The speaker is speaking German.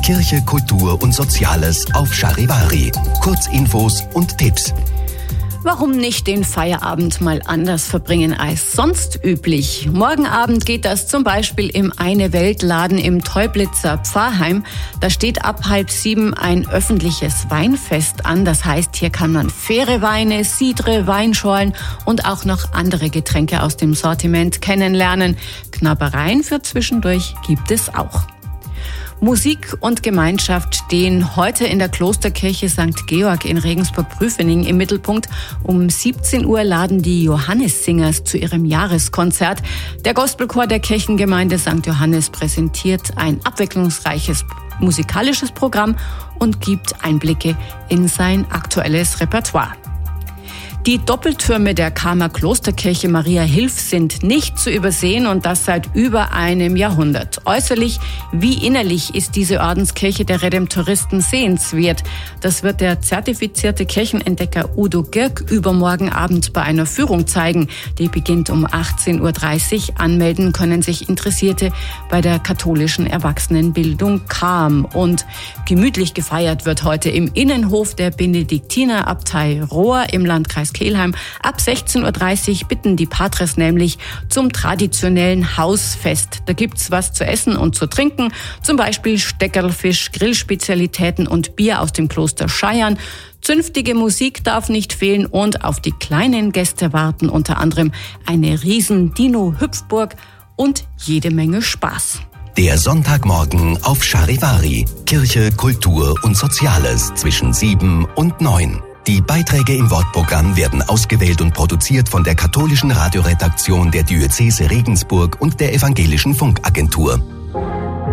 Kirche, Kultur und Soziales auf Charivari. Kurzinfos und Tipps. Warum nicht den Feierabend mal anders verbringen als sonst üblich? Morgen Abend geht das zum Beispiel im Eine-Welt-Laden im Teublitzer Pfarrheim. Da steht ab 6:30 ein öffentliches Weinfest an. Das heißt, hier kann man faire Weine, Cidre, Weinschorlen und auch noch andere Getränke aus dem Sortiment kennenlernen. Knabbereien für zwischendurch gibt es auch. Musik und Gemeinschaft stehen heute in der Klosterkirche St. Georg in Regensburg-Prüfening im Mittelpunkt. Um 17 Uhr laden die Johannissingers zu ihrem Jahreskonzert. Der Gospelchor der Kirchengemeinde St. Johannes präsentiert ein abwechslungsreiches musikalisches Programm und gibt Einblicke in sein aktuelles Repertoire. Die Doppeltürme der Kamer Klosterkirche Maria Hilf sind nicht zu übersehen und das seit über einem Jahrhundert. Äußerlich wie innerlich ist diese Ordenskirche der Redemptoristen sehenswert. Das wird der zertifizierte Kirchenentdecker Udo Girk übermorgen Abend bei einer Führung zeigen. Die beginnt um 18:30 Uhr. Anmelden können sich Interessierte bei der katholischen Erwachsenenbildung KAM. Und gemütlich gefeiert wird heute im Innenhof der Benediktinerabtei Rohr im Landkreis Kelheim. Ab 16:30 Uhr bitten die Patres nämlich zum traditionellen Hausfest. Da gibt's was zu essen und zu trinken, zum Beispiel Steckerlfisch, Grillspezialitäten und Bier aus dem Kloster Scheiern. Zünftige Musik darf nicht fehlen und auf die kleinen Gäste warten unter anderem eine riesen Dino-Hüpfburg und jede Menge Spaß. Der Sonntagmorgen auf Charivari. Kirche, Kultur und Soziales zwischen 7 und 9. Die Beiträge im Wortprogramm werden ausgewählt und produziert von der katholischen Radioredaktion der Diözese Regensburg und der Evangelischen Funkagentur.